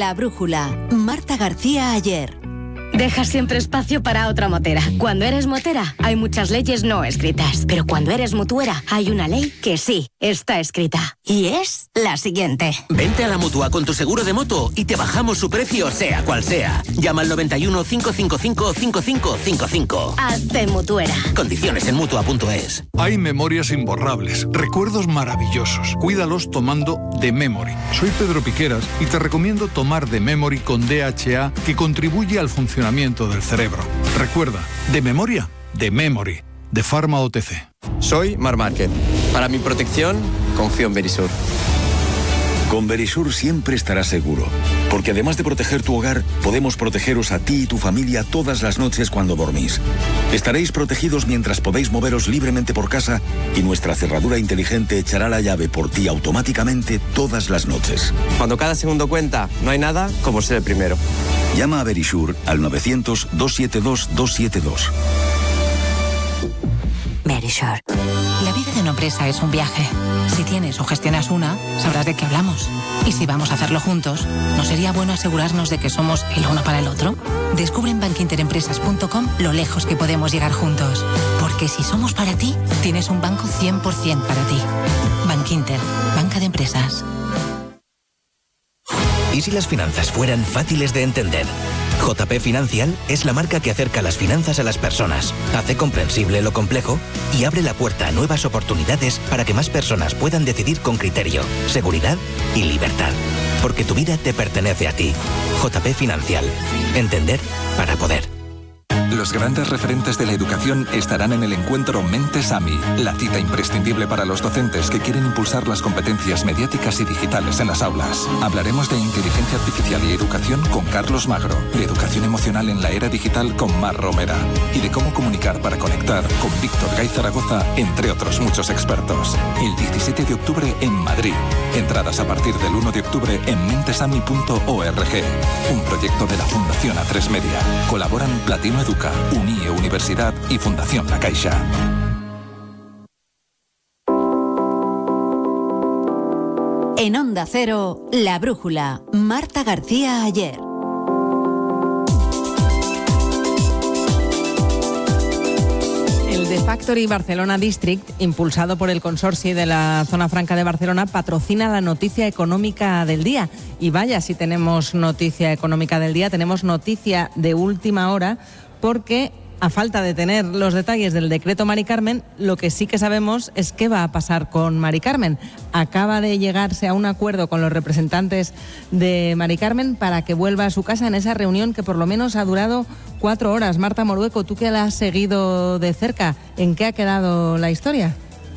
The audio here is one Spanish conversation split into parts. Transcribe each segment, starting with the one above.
La Brújula, Marta García Ayer. Dejas siempre espacio para otra motera. Cuando eres motera, hay muchas leyes no escritas. Pero cuando eres mutuera, hay una ley que sí está escrita. Y es la siguiente. Vente a la Mutua con tu seguro de moto y te bajamos su precio sea cual sea. Llama al 91 555 5555. Hazte mutuera. Condiciones en Mutua.es. Hay memorias imborrables, recuerdos maravillosos. Cuídalos tomando The Memory. Soy Pedro Piqueras y te recomiendo tomar The Memory con DHA, que contribuye al funcionamiento del cerebro. Recuerda, de memoria, The Memory, de Pharma OTC. Soy Mar Márquez. Para mi protección, confío en Verisur. Con Verisur siempre estarás seguro, porque además de proteger tu hogar, podemos protegeros a ti y tu familia todas las noches cuando dormís. Estaréis protegidos mientras podéis moveros libremente por casa y nuestra cerradura inteligente echará la llave por ti automáticamente todas las noches. Cuando cada segundo cuenta, no hay nada como ser el primero. Llama a Verisur al 900-272-272. Verisur. La vida de una empresa es un viaje. Si tienes o gestionas una, sabrás de qué hablamos. Y si vamos a hacerlo juntos, ¿no sería bueno asegurarnos de que somos el uno para el otro? Descubre en bankinterempresas.com lo lejos que podemos llegar juntos. Porque si somos para ti, tienes un banco 100% para ti. Bankinter, banca de empresas. ¿Y si las finanzas fueran fáciles de entender? JP Financial es la marca que acerca las finanzas a las personas, hace comprensible lo complejo y abre la puerta a nuevas oportunidades para que más personas puedan decidir con criterio, seguridad y libertad. Porque tu vida te pertenece a ti. JP Financial. Entender para poder. Los grandes referentes de la educación estarán en el encuentro Mentes AMI, la cita imprescindible para los docentes que quieren impulsar las competencias mediáticas y digitales en las aulas. Hablaremos de inteligencia artificial y educación con Carlos Magro, de educación emocional en la era digital con Mar Romera y de cómo comunicar para conectar con Víctor Gay Zaragoza, entre otros muchos expertos. El 17 de octubre en Madrid. Entradas a partir del 1 de octubre en mentesami.org. Un proyecto de la Fundación A3 Media. Colaboran Platino Educa, UNIE Universidad y Fundación La Caixa. En Onda Cero, La Brújula, Marta García Ayer. El The Factory Barcelona District, impulsado por el consorcio de la Zona Franca de Barcelona, patrocina la noticia económica del día. Y vaya, si tenemos noticia económica del día, tenemos noticia de última hora, porque a falta de tener los detalles del decreto Mari Carmen, lo que sí que sabemos es qué va a pasar con Mari Carmen. Acaba de llegarse a un acuerdo con los representantes de Mari Carmen para que vuelva a su casa en esa reunión que por lo menos ha durado 4 horas. Marta Morueco, tú que la has seguido de cerca, ¿en qué ha quedado la historia?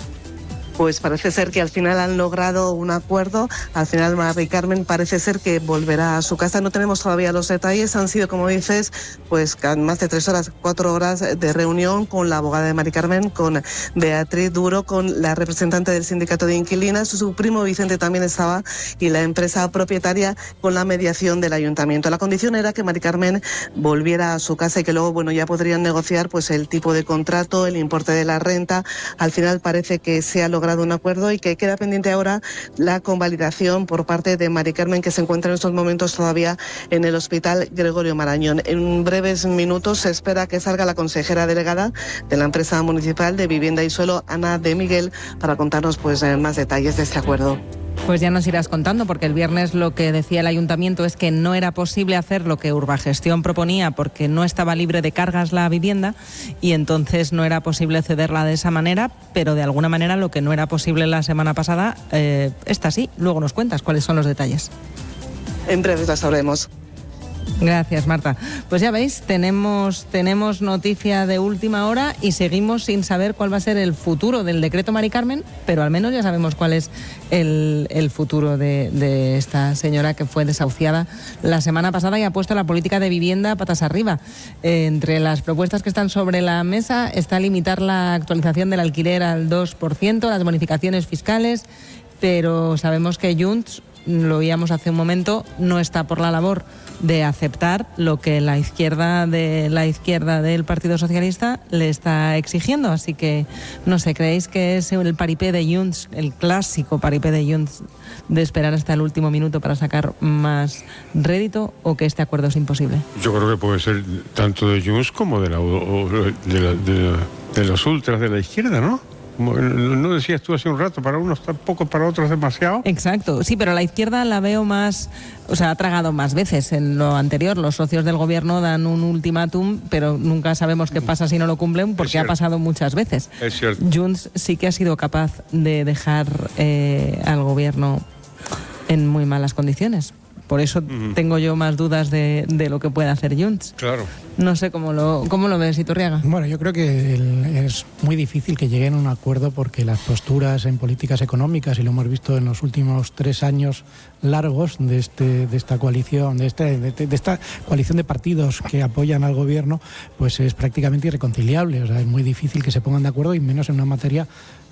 Pues parece ser que al final han logrado un acuerdo. Al final Mari Carmen parece ser que volverá a su casa. No tenemos todavía los detalles. Han sido, como dices, pues más de 3 horas, 4 horas de reunión con la abogada de Mari Carmen, con Beatriz Duro, con la representante del sindicato de inquilinas. Su primo Vicente también estaba y la empresa propietaria, con la mediación del ayuntamiento. La condición era que Mari Carmen volviera a su casa y que luego, bueno, ya podrían negociar pues el tipo de contrato, el importe de la renta. Al final parece que se ha logrado un acuerdo y que queda pendiente ahora la convalidación por parte de Mari Carmen, que se encuentra en estos momentos todavía en el Hospital Gregorio Marañón. En breves minutos se espera que salga la consejera delegada de la empresa municipal de Vivienda y Suelo, Ana de Miguel, para contarnos pues más detalles de este acuerdo. Pues ya nos irás contando, porque el viernes lo que decía el ayuntamiento es que no era posible hacer lo que Urbagestión proponía porque no estaba libre de cargas la vivienda y entonces no era posible cederla de esa manera, pero de alguna manera lo que no era posible la semana pasada está así. Luego nos cuentas cuáles son los detalles. En breve lo sabremos. Gracias, Marta. Pues ya veis, tenemos noticia de última hora y seguimos sin saber cuál va a ser el futuro del decreto Mari Carmen, pero al menos ya sabemos cuál es el futuro de esta señora que fue desahuciada la semana pasada y ha puesto la política de vivienda patas arriba. Entre las propuestas que están sobre la mesa está limitar la actualización del alquiler al 2%, las bonificaciones fiscales, pero sabemos que Junts lo oíamos hace un momento, no está por la labor de aceptar lo que la izquierda del Partido Socialista le está exigiendo. Así que, no sé, ¿creéis que es el paripé de Junts, el clásico paripé de Junts, de esperar hasta el último minuto para sacar más rédito, o que este acuerdo es imposible? Yo creo que puede ser tanto de Junts como de los ultras de la izquierda, ¿no? ¿No decías tú hace un rato, para unos tampoco, para otros demasiado? Exacto, sí, pero la izquierda la veo más, o sea, ha tragado más veces en lo anterior. Los socios del gobierno dan un ultimátum, pero nunca sabemos qué pasa si no lo cumplen, porque ha pasado muchas veces. Es cierto. Junts sí que ha sido capaz de dejar al gobierno en muy malas condiciones. Por eso tengo yo más dudas de lo que puede hacer Junts. Claro. No sé cómo lo ves, Iturriaga. Bueno, yo creo que es muy difícil que lleguen a un acuerdo, porque las posturas en políticas económicas, y lo hemos visto en los últimos 3 años largos de esta coalición, de esta coalición de partidos que apoyan al gobierno, pues es prácticamente irreconciliable. O sea, es muy difícil que se pongan de acuerdo, y menos en una materia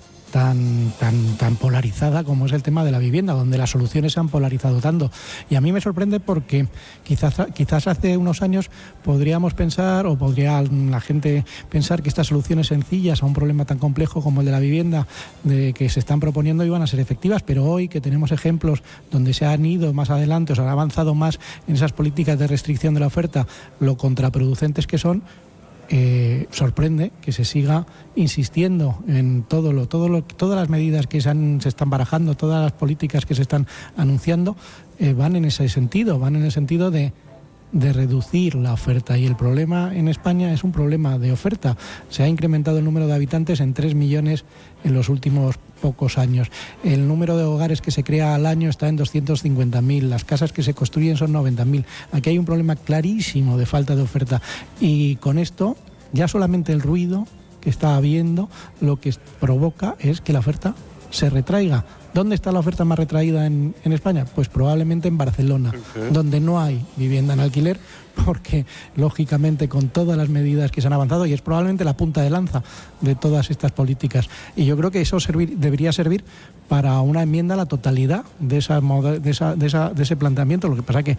tan polarizada como es el tema de la vivienda, donde las soluciones se han polarizado tanto. Y a mí me sorprende porque quizás hace unos años podríamos pensar, o podría la gente pensar, que estas soluciones sencillas a un problema tan complejo como el de la vivienda que se están proponiendo iban a ser efectivas, pero hoy que tenemos ejemplos donde se han ido más adelante, o se han avanzado más en esas políticas de restricción de la oferta, lo contraproducentes que son, sorprende que se siga insistiendo en todas las medidas que se están barajando, todas las políticas que se están anunciando, van en ese sentido, de reducir la oferta. Y el problema en España es un problema de oferta. Se ha incrementado el número de habitantes en 3 millones en los últimos pocos años. El número de hogares que se crea al año está en 250.000. Las casas que se construyen son 90.000. Aquí hay un problema clarísimo de falta de oferta. Y con esto, ya solamente el ruido que está habiendo, lo que provoca es que la oferta se retraiga. ¿Dónde está la oferta más retraída en España? Pues probablemente en Barcelona, donde no hay vivienda en alquiler, porque lógicamente con todas las medidas que se han avanzado, y es probablemente la punta de lanza de todas estas políticas. Y yo creo que eso debería servir para una enmienda a la totalidad de ese planteamiento. Lo que pasa es que